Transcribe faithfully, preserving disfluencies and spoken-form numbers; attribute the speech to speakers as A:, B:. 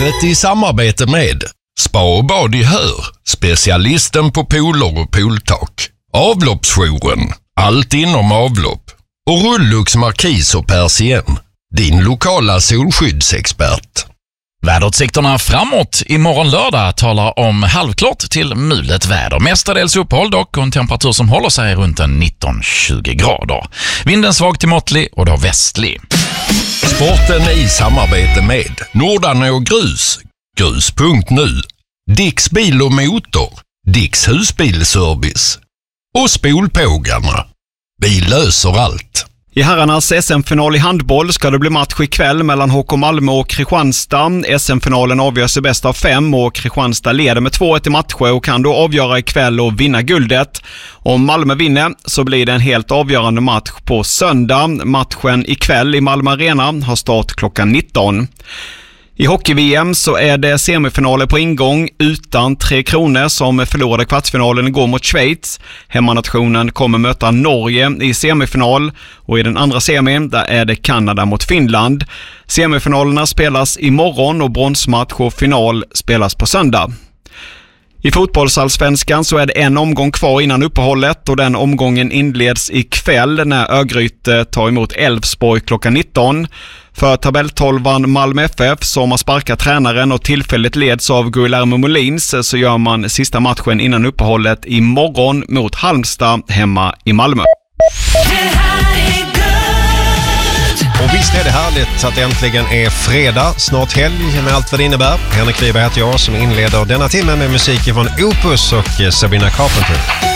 A: Vädret i samarbete med Spa och bad i Hör, specialisten på pooler och pooltak. Avloppsjouren, allt inom avlopp. Och Rullux Markis och Persien, din lokala solskyddsexpert.
B: Väderutsikterna framåt imorgon lördag talar om halvklart till mulet väder. Mestadels uppehåll dock och en temperatur som håller sig runt en nitton till tjugo grader. Vinden svag till måttlig och då västlig.
A: Sporten i samarbete med Nordarne och Grus, grus punkt nu, Dicks bil och motor, Dicks husbilservice och Spolpågarna. Vi löser allt.
C: I herrarnas S M-final i handboll ska det bli match ikväll mellan H K Malmö och Kristianstad. S M-finalen avgörs i bäst av fem och Kristianstad leder med två ett i matcher och kan då avgöra ikväll och vinna guldet. Om Malmö vinner så blir det en helt avgörande match på söndag. Matchen ikväll i Malmö Arena har start klockan nitton. I hockey-V M så är det semifinaler på ingång utan Tre Kronor som förlorade kvartsfinalen igår mot Schweiz. Hemmanationen kommer möta Norge i semifinal och i den andra semin där är det Kanada mot Finland. Semifinalerna spelas imorgon och bronsmatch och final spelas på söndag. I fotbollsallsvenskan så är det en omgång kvar innan uppehållet och den omgången inleds ikväll när Örgryte tar emot Elfsborg klockan nitton. För tabelltolvan Malmö F F som har sparkat tränaren och tillfälligt leds av Guillermo Molins så gör man sista matchen innan uppehållet imorgon mot Halmstad hemma i Malmö.
D: Och visst är det härligt att det äntligen är fredag, snart helg med allt vad det innebär. Henrik Wiberg heter jag som inleder denna timme med musik från Opus och Sabrina Carpenter.